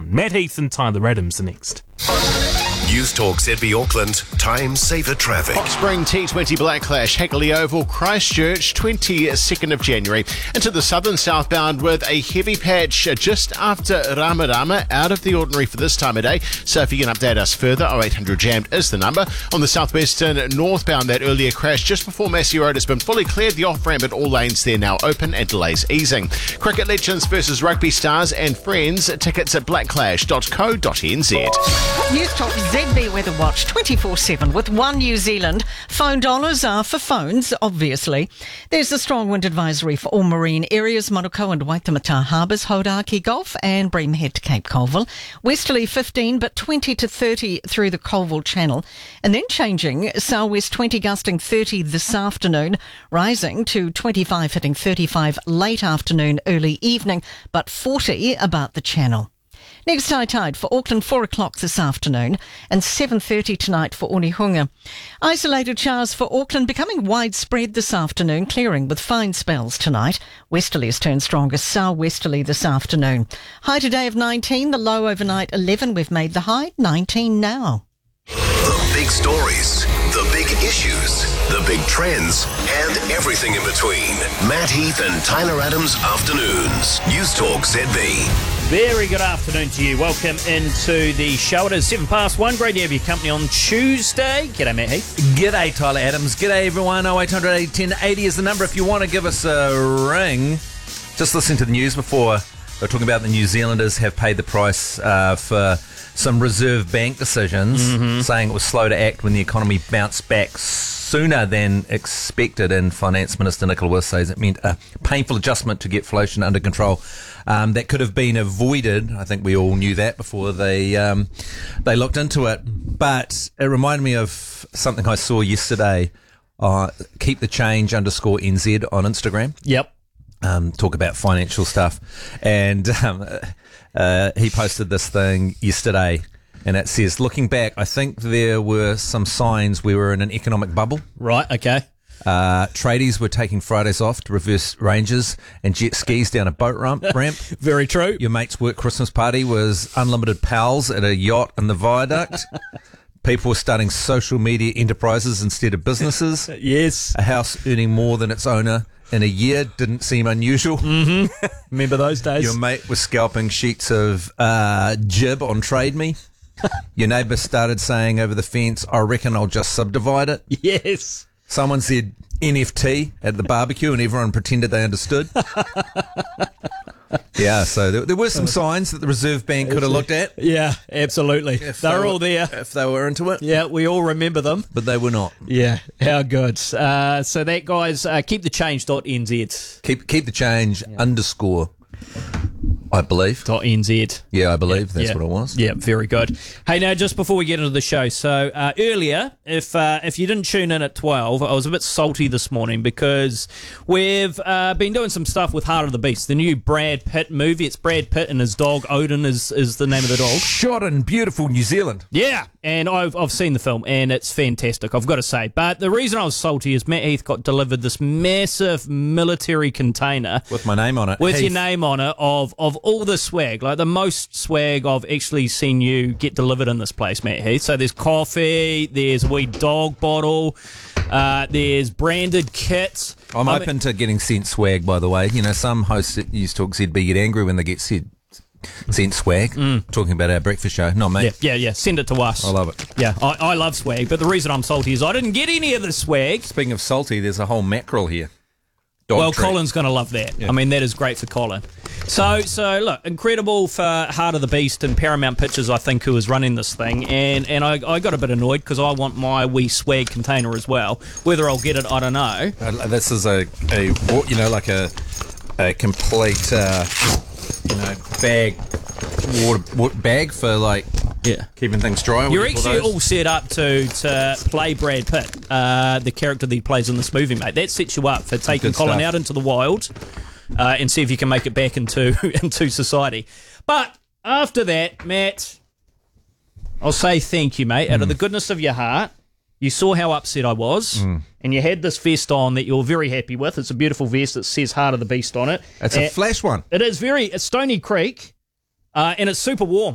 on. Matt Heath and Tyler Adams are next. News Talk ZB Auckland, time saver traffic. Hot Spring T20 Blacklash, Hackley Oval, Christchurch, 22nd of January. Into the southern southbound with a heavy patch just after Ramarama, out of the ordinary for this time of day. So if you can update us further, 0800 Jammed is the number. On the southwestern northbound, that earlier crash just before Massey Road has been fully cleared. The off-ramp at all lanes there now open and delays easing. Cricket Legends versus Rugby Stars and Friends, tickets at blacklash.co.nz. News Talk ZB Weather Watch 24/7 with One New Zealand. Phone dollars are for phones, obviously. There's a strong wind advisory for all marine areas, Manukau and Waitemata Harbours, Hauraki Gulf and Bream Head to Cape Colville. Westerly 15 but 20 to 30 through the Colville Channel. And then changing, southwest 20 gusting 30 this afternoon, rising to 25 hitting 35 late afternoon, early evening, but 40 about the Channel. Next high tide for Auckland, 4 o'clock this afternoon and 7:30 tonight for Onehunga. Isolated showers for Auckland becoming widespread this afternoon, clearing with fine spells tonight. Westerlies turn stronger, southwesterly this afternoon. High today of 19, the low overnight 11. We've made the high 19 now. The big stories, the big issues, the big trends, and everything in between. Matt Heath and Tyler Adams Afternoons. News Talk ZB. Very good afternoon to you. Welcome into the show. It is 1:07. Great to have your company on Tuesday. G'day, Matt Heath. G'day, Tyler Adams. G'day, everyone. 0800 810 80 is the number if you want to give us a ring. Just listening to the news before, they're talking about the New Zealanders have paid the price for some Reserve Bank decisions, saying it was slow to act when the economy bounced back sooner than expected, and Finance Minister Nicola Willis says it meant a painful adjustment to get inflation under control. That could have been avoided. I think we all knew that before they looked into it. But it reminded me of something I saw yesterday. Keep the Change _NZ on Instagram. Yep. Talk about financial stuff. And he posted this thing yesterday. And it says, looking back, I think there were some signs we were in an economic bubble. Right, okay. Tradies were taking Fridays off to reverse ranges and jet skis down a boat ramp. Very true. Your mate's work Christmas party was unlimited pals at a yacht in the viaduct. People were starting social media enterprises instead of businesses. Yes. A house earning more than its owner in a year didn't seem unusual. Remember those days? Your mate was scalping sheets of jib on Trade Me. Your neighbour started saying over the fence, I reckon I'll just subdivide it. Yes. Someone said NFT at the barbecue and everyone pretended they understood. Yeah, so there were some signs that the Reserve Bank could have looked at. Yeah, absolutely. They're all there. If they were into it. Yeah, we all remember them. But they were not. Yeah, how good. So that, guys, keepthechange.nz. Keep the change _, I believe. .nz. Yeah, I believe that's what it was. Yeah, very good. Hey, now, just before we get into the show, so earlier, if you didn't tune in at 12, I was a bit salty this morning because we've been doing some stuff with Heart of the Beast, the new Brad Pitt movie. It's Brad Pitt and his dog, Odin is the name of the dog. Shot in beautiful New Zealand. Yeah, and I've seen the film, and it's fantastic, I've got to say. But the reason I was salty is Matt Heath got delivered this massive military container. With my name on it. With your name on it, of all the swag, like the most swag I've actually seen you get delivered in this place, Matt Heath. So there's coffee, there's a wee dog bottle, there's branded kits. I'm open to getting sent swag, by the way. You know, some hosts at News Talk ZB get angry when they get sent swag. Talking about our breakfast show. Not me. Yeah. Send it to us. I love it. Yeah, I love swag, but the reason I'm salty is I didn't get any of the swag. Speaking of salty, there's a whole mackerel here. Colin's going to love that. Yeah. I mean, that is great for Colin. So look, incredible for Heart of the Beast and Paramount Pictures, I think, who was running this thing. And I got a bit annoyed because I want my wee swag container as well. Whether I'll get it, I don't know. This is a complete bag for keeping things dry. You're actually all set up to play Brad Pitt, the character that he plays in this movie, mate. That sets you up for taking Colin out into the wild and see if you can make it back into society. But after that, Matt, I'll say thank you, mate. Out of the goodness of your heart, you saw how upset I was, and you had this vest on that you're very happy with. It's a beautiful vest that says Heart of the Beast on it. It's a flash one. It's Stony Creek, and it's super warm.